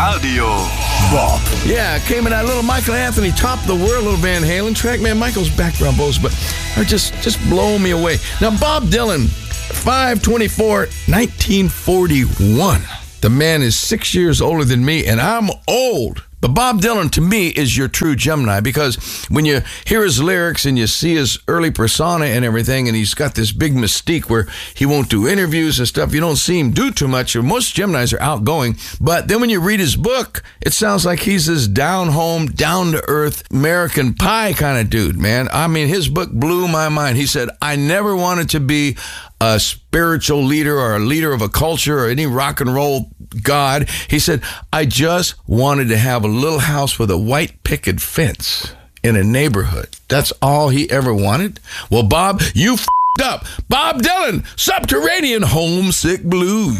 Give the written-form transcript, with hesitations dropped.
Radio. Bob. Yeah, came in that little Michael Anthony, Top of the World, little Van Halen track. Man, Michael's background vocals, but are just blowing me away. Now, Bob Dylan, 5/24/1941. The man is 6 years older than me, and I'm old. But Bob Dylan, to me, is your true Gemini, because when you hear his lyrics and you see his early persona and everything, and he's got this big mystique where he won't do interviews and stuff, you don't see him do too much. Most Geminis are outgoing. But then when you read his book, it sounds like he's this down-home, down-to-earth American Pie kind of dude, man. I mean, his book blew my mind. He said, I never wanted to be a spiritual leader or a leader of a culture or any rock and roll god. He said, I just wanted to have a little house with a white picket fence in a neighborhood. That's all he ever wanted. Well, Bob, you f***ed up. Bob Dylan, Subterranean Homesick Blues.